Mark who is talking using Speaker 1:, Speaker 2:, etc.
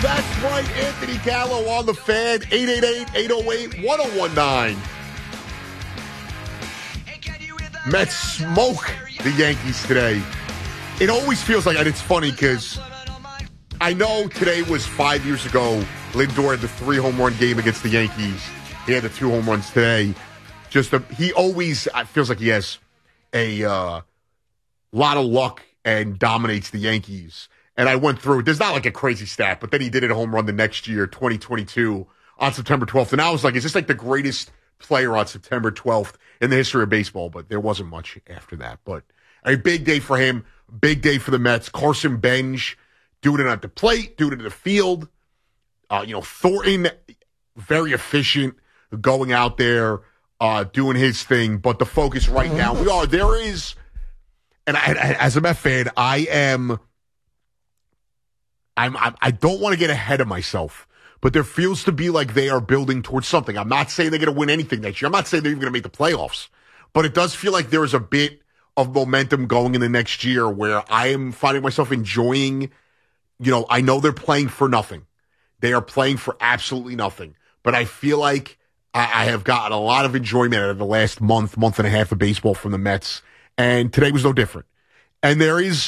Speaker 1: That's right, Anthony Gallo on the Fan, 888-808-1019. Mets smoke the Yankees today. It always feels like, and it's funny because I know today was 5 years ago. Lindor had the 3-home run game against the Yankees. He had the 2 home runs today. He always feels like he has a lot of luck and dominates the Yankees. And I went through, there's not like a crazy stat, but then he did it a home run the next year, 2022, on September 12th. And I was like, is this like the greatest player on September 12th in the history of baseball? But there wasn't much after that. But a big day for him, big day for the Mets. Carson Bench doing it at the plate, doing it in the field. Thornton, very efficient, going out there, doing his thing. But the focus right now, as a Met fan, I don't want to get ahead of myself, but there feels to be like they are building towards something. I'm not saying they're going to win anything next year. I'm not saying they're even going to make the playoffs, but it does feel like there is a bit of momentum going in the next year where I am finding myself enjoying, I know they're playing for nothing. They are playing for absolutely nothing, but I feel like I have gotten a lot of enjoyment out of the last month and a half of baseball from the Mets, and today was no different. And there is